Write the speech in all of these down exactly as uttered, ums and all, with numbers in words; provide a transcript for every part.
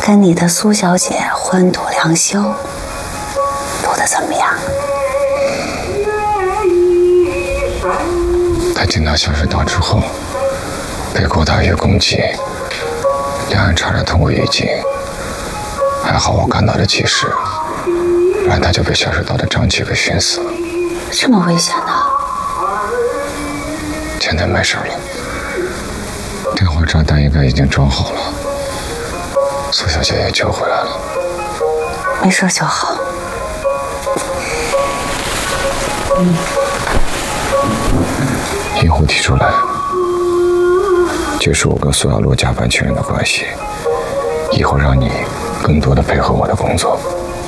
跟你的苏小姐婚赌良修，赌得怎么样？ 他进到下水道之后，被郭大爷攻击，两人差点同归于尽。还好我赶到了及时，不然他就被下水道的瘴气给熏死了。 这么危险呢？ 现在没事了，电话炸弹应该已经装好了，苏小姐也救回来了。 没事就好。嗯。 银狐提出来结束我跟苏亚洛假扮情人的关系，以后让你更多的配合我的工作。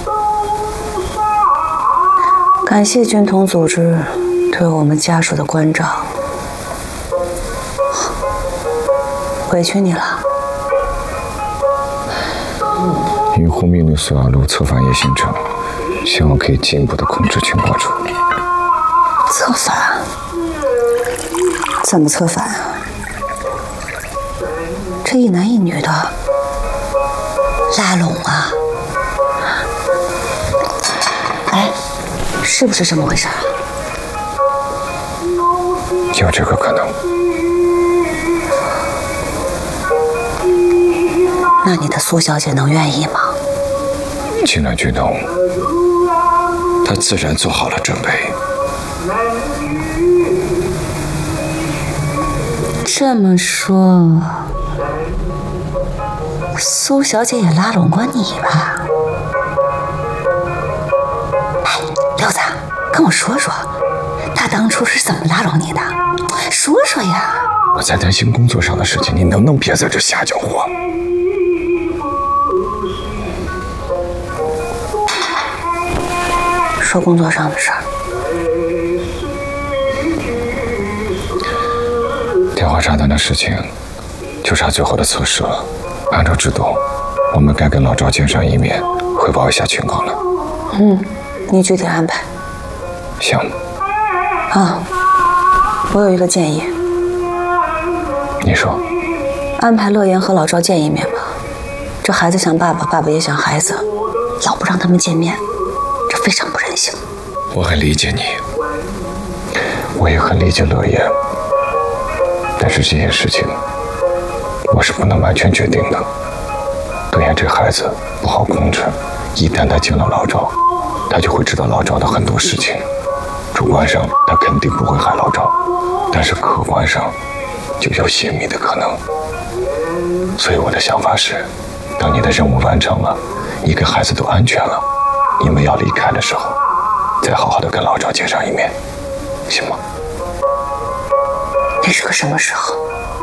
感谢军统组织对我们家属的关照，委屈你了。 银狐命令苏亚洛策反叶星辰，希望可以进一步的控制情报处。 策反？怎么策反啊？这一男一女的拉拢啊？哎，是不是这么回事啊？ 有这个可能。 那你的苏小姐能愿意吗？ 进了军统，她自然做好了准备。 这么说，苏小姐也拉拢过你吧？哎，六子，跟我说说，她当初是怎么拉拢你的？说说呀！ 我在担心工作上的事情，你能不能别在这瞎搅和？ 说工作上的事儿。 电话炸弹的事情，就差最后的测试了。按照制度，我们该跟老赵见上一面，汇报一下情况了。 嗯，你具体安排。 行。 啊，我有一个建议。 你说。 安排乐言和老赵见一面吧。这孩子想爸爸，爸爸也想孩子，要不让他们见面，这非常不人性。 我很理解你，我也很理解乐言。但是这些事情，我是不能完全决定的。乐言这孩子不好控制，一旦他见了老赵，他就会知道老赵的很多事情。主观上他肯定不会害老赵，但是客观上就有泄密的可能。所以我的想法是，等你的任务完成了，你跟孩子都安全了，你们要离开的时候，再好好的跟老赵见上一面，行吗？ 那是个什么时候？